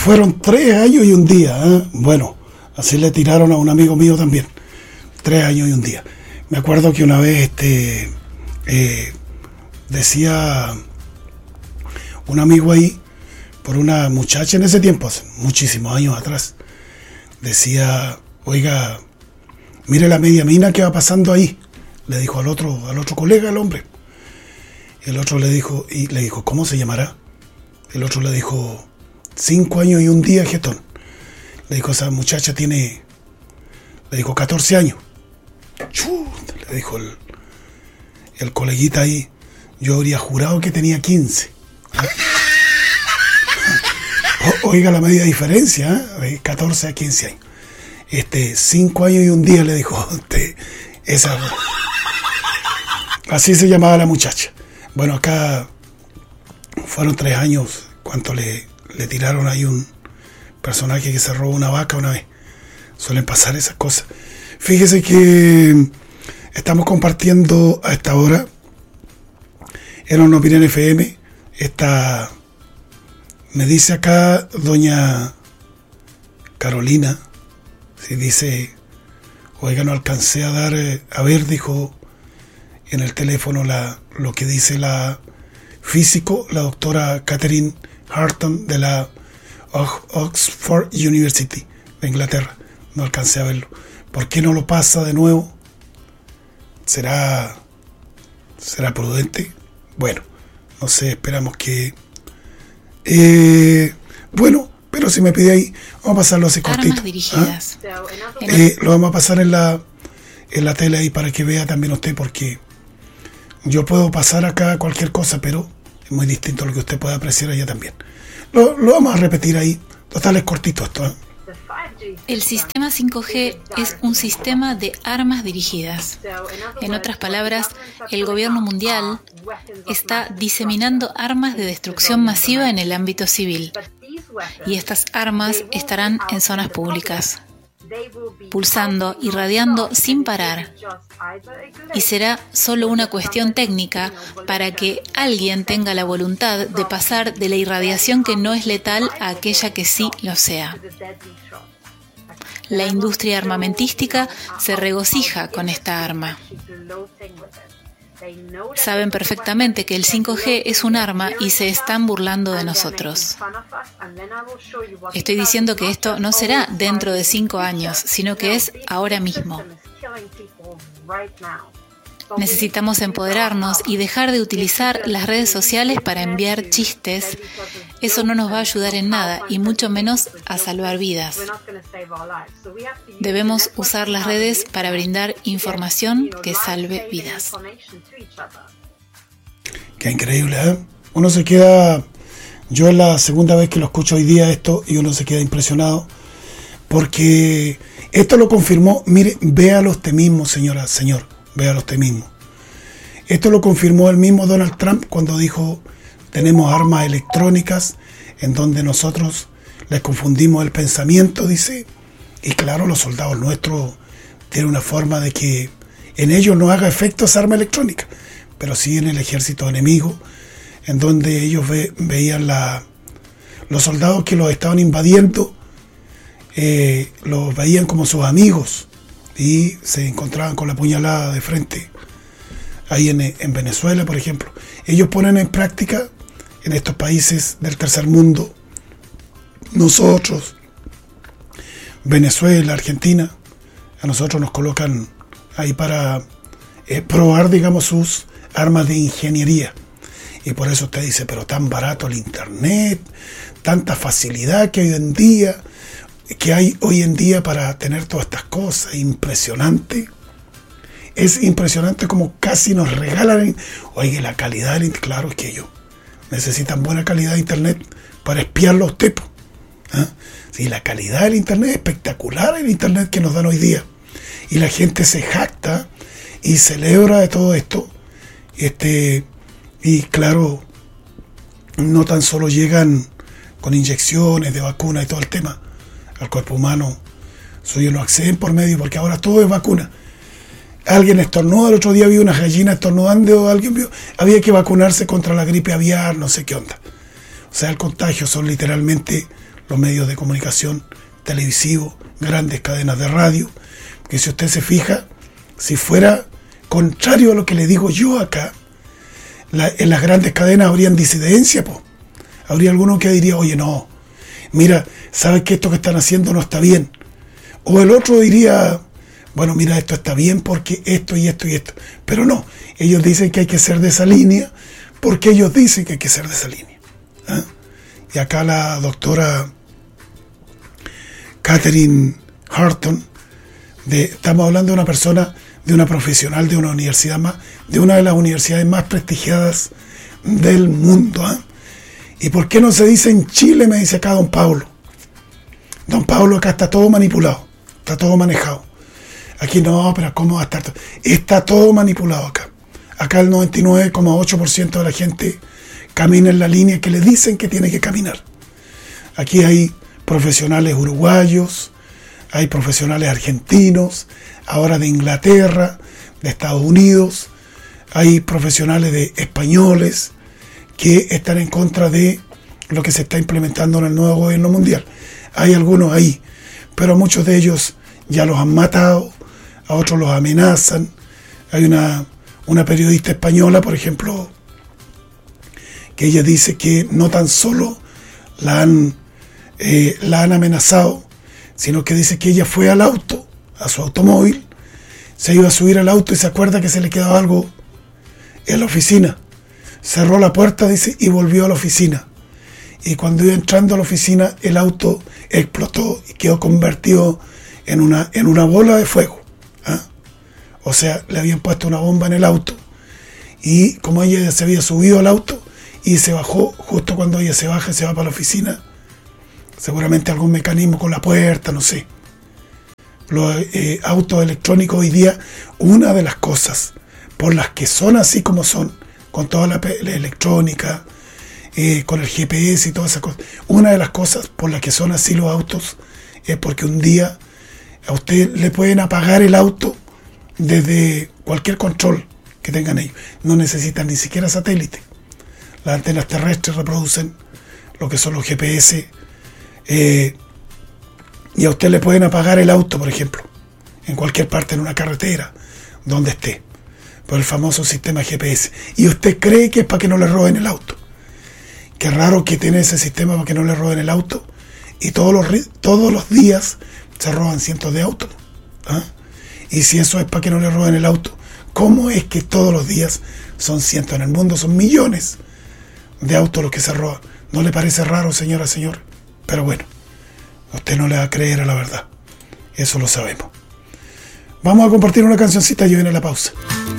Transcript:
Fueron 3 años y un día, ¿eh? Bueno, así le tiraron a un amigo mío también. 3 años y un día. Me acuerdo que una vez decía un amigo ahí, por una muchacha en ese tiempo, hace muchísimos años atrás, decía, oiga, mire la media mina que va pasando ahí. Le dijo al otro colega, el hombre. El otro le dijo, ¿cómo se llamará? El otro le dijo, 5 años y un día, jetón. Le dijo, esa muchacha tiene, le dijo, 14 años. Chut, le dijo el coleguita ahí, yo habría jurado que tenía 15. Oiga la media diferencia, ¿eh? De 14 a 15 años. 5 años y un día, le dijo esa. Así se llamaba la muchacha. Bueno, acá fueron 3 años. ¿Cuánto le tiraron ahí un personaje que se robó una vaca una vez? Suelen pasar esas cosas. Fíjese que estamos compartiendo a esta hora en Una Opinión FM. Me dice acá doña Carolina, si dice, oiga, no alcancé a dar, a ver, dijo en el teléfono lo que dice la físico, la doctora Catherine Harton de la Oxford University de Inglaterra. No alcancé a verlo. ¿Por qué no lo pasa de nuevo? ¿Será prudente? Bueno, no sé, esperamos que... bueno, pero si me pide ahí, vamos a pasarlo así cortito. Armas dirigidas. Lo vamos a pasar en la tele ahí para que vea también usted, porque yo puedo pasar acá cualquier cosa, pero es muy distinto a lo que usted puede apreciar allá también. Lo vamos a repetir ahí. Total, es cortito esto, ¿eh? El sistema 5G es un sistema de armas dirigidas. En otras palabras, el gobierno mundial está diseminando armas de destrucción masiva en el ámbito civil. Y estas armas estarán en zonas públicas, pulsando, irradiando sin parar. Y será solo una cuestión técnica para que alguien tenga la voluntad de pasar de la irradiación que no es letal a aquella que sí lo sea. La industria armamentística se regocija con esta arma. Saben perfectamente que el 5G es un arma y se están burlando de nosotros. Estoy diciendo que esto no será dentro de 5 años, sino que es ahora mismo. Necesitamos empoderarnos y dejar de utilizar las redes sociales para enviar chistes. Eso no nos va a ayudar en nada, y mucho menos a salvar vidas. Debemos usar las redes para brindar información que salve vidas. Qué increíble, ¿eh? Uno se queda... Yo es la segunda vez que lo escucho hoy día esto y uno se queda impresionado, porque esto lo confirmó. Mire, véalo usted mismo, señor, véalo usted mismo. Esto lo confirmó el mismo Donald Trump cuando dijo, tenemos armas electrónicas en donde nosotros les confundimos el pensamiento, dice, y claro, los soldados nuestros tienen una forma de que en ellos no haga efecto esa arma electrónica, pero sí en el ejército enemigo, en donde ellos veían los soldados que los estaban invadiendo, los veían como sus amigos y se encontraban con la puñalada de frente. Ahí en Venezuela, por ejemplo, ellos ponen en práctica en estos países del tercer mundo, nosotros, Venezuela, Argentina, a nosotros nos colocan ahí para probar, digamos, sus armas de ingeniería. Y por eso usted dice, pero tan barato el internet, tanta facilidad que hay hoy en día para tener todas estas cosas, impresionante. Es impresionante como casi nos regalan. Oye, la calidad del internet, claro, es que ellos necesitan buena calidad de internet para espiarlo a usted. ¿Ah? Sí, la calidad del internet es espectacular, el internet que nos dan hoy día. Y la gente se jacta y celebra de todo esto. Y claro, no tan solo llegan con inyecciones de vacuna y todo el tema al cuerpo humano, ellos lo acceden por medio, porque ahora todo es vacuna. Alguien estornuda, el otro día vi una gallina estornudando, alguien vio, había que vacunarse contra la gripe aviar, no sé qué onda. O sea, el contagio son literalmente los medios de comunicación televisivos, grandes cadenas de radio, que si usted se fija, si fuera contrario a lo que le digo yo acá, en las grandes cadenas habrían disidencia, po. Habría alguno que diría, oye, no, mira, sabes que esto que están haciendo no está bien. O el otro diría, bueno, mira, esto está bien porque esto y esto y esto. Pero no, ellos dicen que hay que ser de esa línea porque ellos dicen que hay que ser de esa línea. ¿Ah? Y acá la doctora Catherine Harton, estamos hablando de una persona, de una profesional de una universidad más, de una de las universidades más prestigiadas del mundo. ¿Ah? ¿Y por qué no se dice en Chile? Me dice acá don Pablo. Don Pablo, acá está todo manipulado, está todo manejado. Aquí no, pero ¿cómo va a estar? Está todo manipulado acá. Acá el 99,8% de la gente camina en la línea que le dicen que tiene que caminar. Aquí hay profesionales uruguayos, hay profesionales argentinos, ahora de Inglaterra, de Estados Unidos, hay profesionales de españoles que están en contra de lo que se está implementando en el nuevo gobierno mundial. Hay algunos ahí, pero muchos de ellos ya los han matado, a otros los amenazan. Hay una periodista española, por ejemplo, que ella dice que no tan solo la han amenazado, sino que dice que ella fue al auto, a su automóvil, se iba a subir al auto y se acuerda que se le quedaba algo en la oficina. Cerró la puerta, dice, y volvió a la oficina. Y cuando iba entrando a la oficina, el auto explotó y quedó convertido en una bola de fuego. ¿Ah? O sea, le habían puesto una bomba en el auto. Y como ella se había subido al auto y se bajó, justo cuando ella se baja y se va para la oficina, seguramente algún mecanismo con la puerta, no sé. Los autos electrónicos hoy día, una de las cosas por las que son así como son, con toda la electrónica, con el GPS y todas esas cosas, una de las cosas por las que son así los autos es porque un día a usted le pueden apagar el auto desde cualquier control que tengan ellos. No necesitan ni siquiera satélite. Las antenas terrestres reproducen lo que son los GPS, y a usted le pueden apagar el auto, por ejemplo, en cualquier parte, en una carretera, donde esté, por el famoso sistema GPS. Y usted cree que es para que no le roben el auto. Qué raro que tiene ese sistema para que no le roben el auto. Y todos los días se roban cientos de autos. ¿Ah? Y si eso es para que no le roben el auto, ¿cómo es que todos los días son cientos? En el mundo son millones de autos los que se roban. ¿No le parece raro, señora, señor? Pero bueno, usted no le va a creer a la verdad. Eso lo sabemos. Vamos a compartir una cancioncita y viene la pausa.